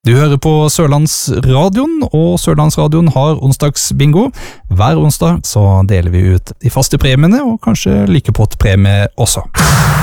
Du hører på Sørlandsradioen, og Sørlandsradioen har onsdagsbingo. Hver onsdag så deler vi ut de faste premiene, og kanskje like pott premie også.